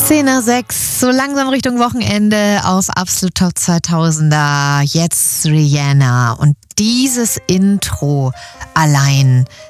10:06, so langsam Richtung Wochenende auf Absolut Top 2000er. Jetzt Rihanna. Und dieses Intro allein